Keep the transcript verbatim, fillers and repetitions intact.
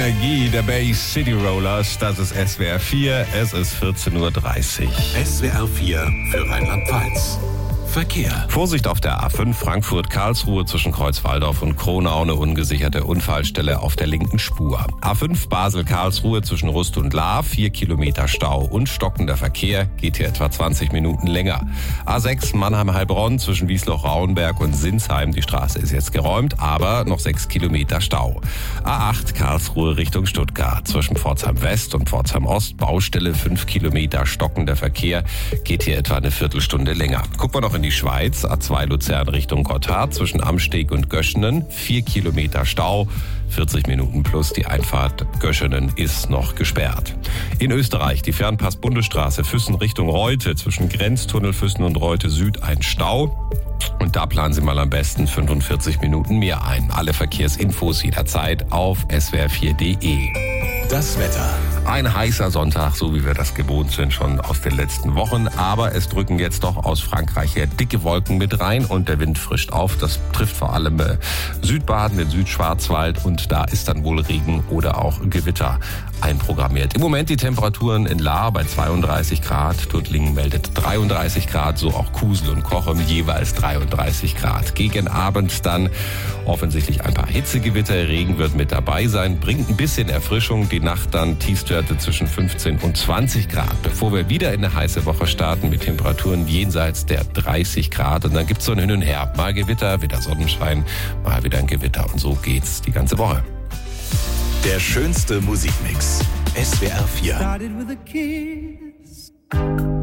Energie der Bay City Rollers, das ist S W R vier, es ist vierzehn Uhr dreißig. S W R vier für Rheinland-Pfalz. Verkehr. Vorsicht auf der A fünf Frankfurt-Karlsruhe zwischen Kreuzwaldorf und Kronau, eine ungesicherte Unfallstelle auf der linken Spur. A fünf Basel-Karlsruhe zwischen Rust und Lahr, vier Kilometer Stau und stockender Verkehr, geht hier etwa zwanzig Minuten länger. A sechs Mannheim-Heilbronn zwischen Wiesloch-Rauenberg und Sinsheim, die Straße ist jetzt geräumt, aber noch sechs Kilometer Stau. A acht Karlsruhe Richtung Stuttgart zwischen Pforzheim West und Pforzheim Ost, Baustelle fünf Kilometer stockender Verkehr, geht hier etwa eine Viertelstunde länger. Gucken wir noch in die Schweiz, A zwei Luzern Richtung Gotthard zwischen Amsteg und Göschenen, vier Kilometer Stau, vierzig Minuten plus die Einfahrt Göschenen ist noch gesperrt. In Österreich die Fernpass-Bundesstraße Füssen Richtung Reute zwischen Grenztunnel Füssen und Reute Süd ein Stau. Und da planen Sie mal am besten fünfundvierzig Minuten mehr ein. Alle Verkehrsinfos jederzeit auf s w r vier punkt d e. Das Wetter. Ein heißer Sonntag, so wie wir das gewohnt sind, schon aus den letzten Wochen. Aber es drücken jetzt doch aus Frankreich her dicke Wolken mit rein und der Wind frischt auf. Das trifft vor allem äh, Südbaden, den Südschwarzwald und da ist dann wohl Regen oder auch Gewitter einprogrammiert. Im Moment die Temperaturen in Lahr bei zweiunddreißig Grad, Tuttlingen meldet dreiunddreißig Grad, so auch Kusel und Cochem jeweils dreiunddreißig Grad. Gegen Abend dann offensichtlich ein paar Hitzegewitter, Regen wird mit dabei sein, bringt ein bisschen Erfrischung, die Nacht dann Tiefstwerte zwischen fünfzehn und zwanzig Grad, bevor wir wieder in eine heiße Woche starten mit Temperaturen jenseits der dreißig Grad und dann gibt's so ein Hin und Her, mal Gewitter, wieder Sonnenschein, mal wieder ein Gewitter und so geht's die ganze Woche. Der schönste Musikmix. S W R vier. Started with a kiss.